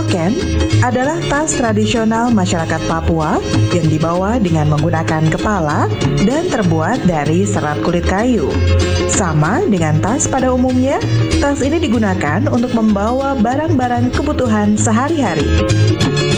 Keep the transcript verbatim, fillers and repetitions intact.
Ken adalah tas tradisional masyarakat Papua yang dibawa dengan menggunakan kepala dan terbuat dari serat kulit kayu. Sama dengan tas pada umumnya, tas ini digunakan untuk membawa barang-barang kebutuhan sehari-hari.